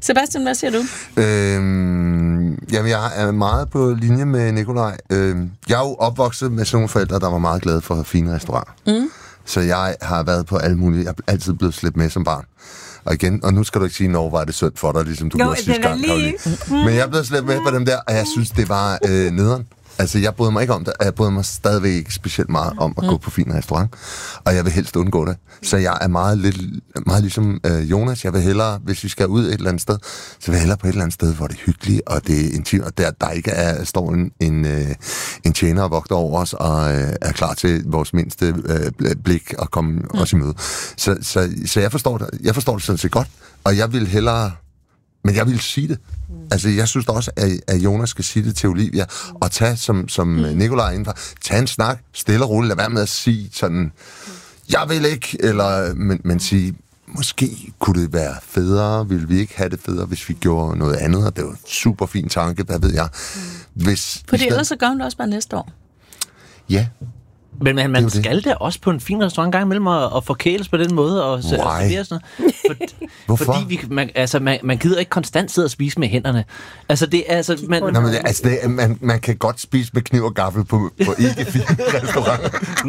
Sebastian, hvad siger du? Jamen, jeg er meget på linje med Nikolaj. Jeg er jo opvokset med sådan nogle forældre, der var meget glade for fine restauranter. Så jeg har været på alle mulige... Jeg er altid blevet slæbt med som barn. Og nu skal du ikke sige, når var det synd for dig, ligesom du gjorde sidste gang, Karoline. Men jeg er blevet slæbt med på dem der, og jeg synes, det var nederen. Altså, jeg bryder mig ikke om det, og jeg bryder mig stadigvæk ikke specielt meget om at gå på fin restaurant, og jeg vil helst undgå det. Så jeg er meget ligesom Jonas. Jeg vil hellere, hvis vi skal ud et eller andet sted, så vil jeg hellere på et eller andet sted, hvor det er hyggeligt, og det er intimt, og der ikke står en tjener og vogter over os, og er klar til vores mindste blik at komme os i møde. Så jeg forstår det sådan set godt, og jeg vil hellere... Men jeg vil sige det. Altså, jeg synes også, at Jonas skal sige det til Olivia, og tage, som Nikolaj er indenfor, tage en snak, stille og roligt, lad være med at sige sådan, jeg vil ikke, eller, men sige, måske kunne det være federe, ville vi ikke have det federe, hvis vi gjorde noget andet, og det var en super fin tanke, hvad ved jeg. Fordi ellers så gør hun det også bare næste år. Ja. Men man skal da også på en fin restaurant gang imellem og forkæles på den måde og servere sådan noget. Hvorfor? Fordi man gider ikke konstant sidde og spise med hænderne. Altså det er altså man kan godt spise med kniv og gaffel på ikke fine restauranter.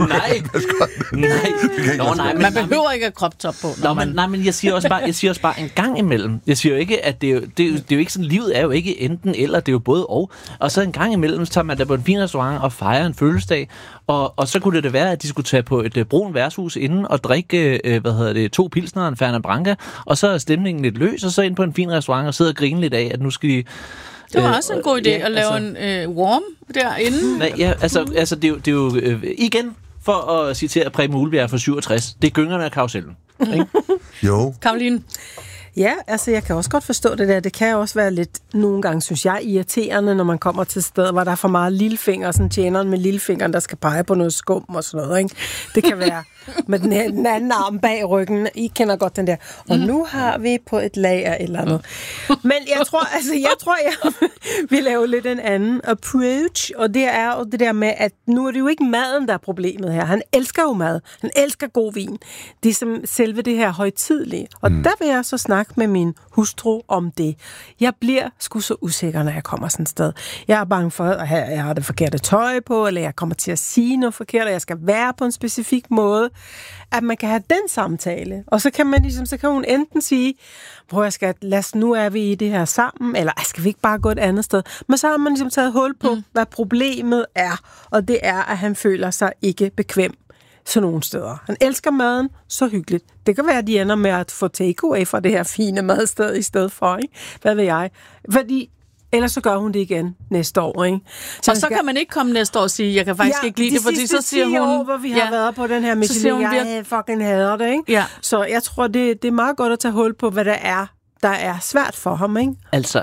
Nej. Man behøver ikke at crop top på. Men jeg siger også bare en gang imellem. Jeg siger jo ikke at det er jo ikke sådan, livet er jo ikke enten eller, det er jo både og. Og så en gang imellem så tager man da på en fin restaurant og fejrer en fødselsdag. Og så kunne det være, at de skulle tage på et brun værtshus inden og drikke 2 pilsner og en Fernet Branca, og så er stemningen lidt løs, og så ind på en fin restaurant og sidde og grine lidt af, at nu skal de... Det var også en god idé at lave en warm derinde. Det er jo igen, for at citere Preben Uhlbjerg fra 67, det er gyngerne af karusellen. Jo. Karoline? Ja, altså jeg kan også godt forstå det der. Det kan også være lidt, nogle gange synes jeg, irriterende, når man kommer til et sted, hvor der er for meget lillefinger, sådan tjeneren med lillefingeren, der skal pege på noget skum og sådan noget, ikke? Det kan være med den anden arm bag ryggen. I kender godt den der. Og nu har vi på et lager eller andet. Men jeg tror, jeg vil lave lidt en anden approach, og det er jo det der med, at nu er det jo ikke maden, der er problemet her. Han elsker jo mad. Han elsker god vin. Det er som selve det her højtidelige. Og der vil jeg så snakke med min hustru om det. Jeg bliver sgu så usikker, når jeg kommer sådan et sted. Jeg er bange for, at jeg har det forkerte tøj på, eller jeg kommer til at sige noget forkert, og jeg skal være på en specifik måde. At man kan have den samtale. Og så kan man ligesom, så kan hun enten sige, prøv nu er vi i det her sammen, eller skal vi ikke bare gå et andet sted? Men så har man ligesom taget hul på, hvad problemet er. Og det er, at han føler sig ikke bekvem så nogle steder. Han elsker maden, så hyggeligt. Det kan være, at de ender med at få takeaway fra det her fine madsted i stedet for, ikke? Hvad ved jeg? Fordi ellers så gør hun det igen næste år, ikke? Så kan man ikke komme næste år og sige, jeg kan faktisk ikke lide det, fordi så siger hun... år, hvor vi har været på den her Michelin, jeg fucking hader det, ikke? Ja. Så jeg tror, det er meget godt at tage hul på, hvad der er svært for ham, ikke?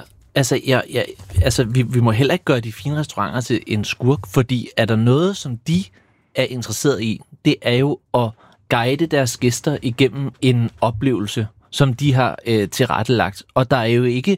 Altså, vi må heller ikke gøre de fine restauranter til en skurk, fordi er der noget, som de er interesseret i, det er jo at guide deres gæster igennem en oplevelse, som de har tilrettelagt. Og der er jo ikke,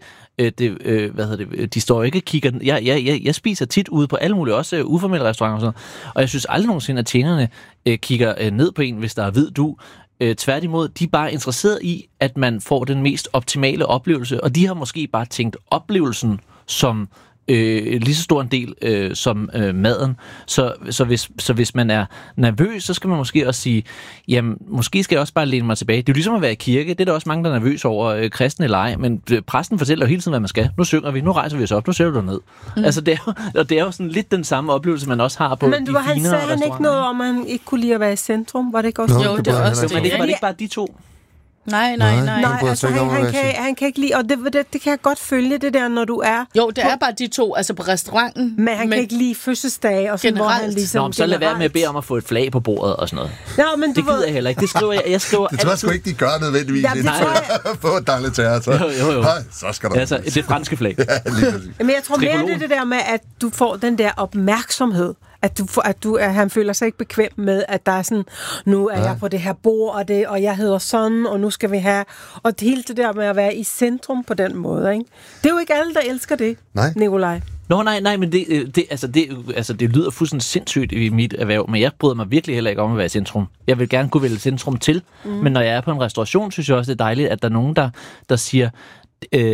de står jo ikke og kigger... Jeg spiser tit ude på alle mulige, også uformelle restauranter og sådan noget, og jeg synes aldrig nogensinde, at tjenerne kigger ned på en, hvis der er hvid du. Tværtimod, de er bare interesseret i, at man får den mest optimale oplevelse, og de har måske bare tænkt oplevelsen som lige så stor en del som maden. Så hvis man er nervøs, så skal man måske også sige, jamen, måske skal jeg også bare læne mig tilbage. Det er jo ligesom at være i kirke. Det er der også mange, der er nervøse over, kristne eller ej, men præsten fortæller jo hele tiden, hvad man skal. Nu synger vi, nu rejser vi os op, nu sætter du ned. Altså, det er jo sådan lidt den samme oplevelse, man også har på de finere restauranter. Men han sagde han ikke noget om, at han ikke kunne lide at være i centrum? Var det ikke også? Jo, det var også det. Var det ikke bare de to? Nej, altså han kan ikke lide, og det kan jeg godt følge, det der, når du er... Jo, det er bare de to, altså på restauranten. Men han kan ikke lide fødselsdage, og sådan, hvor han ligesom... Så lad være med at bede om at få et flag på bordet og sådan noget. Nå, men det gider jeg heller ikke. Det skriver jeg skriver det tror jeg sgu ikke, de gør nødvendigvis. Ja, det tror jeg... Få et dejligt teater. Jo. Så skal der... Altså, det franske flag. Ja, lige præcis. Men jeg tror mere, det der med, at du får den der opmærksomhed. At han føler sig ikke bekvem med, at der er sådan, nu er jeg på det her bord, og jeg hedder sådan, og nu skal vi have... Og det hele det der med at være i centrum på den måde, ikke? Det er jo ikke alle, der elsker det, Nikolaj. Nej, men det lyder fuldstændig sindssygt i mit erhverv, men jeg bryder mig virkelig heller ikke om at være i centrum. Jeg vil gerne kunne vælge centrum til, men når jeg er på en restauration, synes jeg også, det er dejligt, at der er nogen, der siger...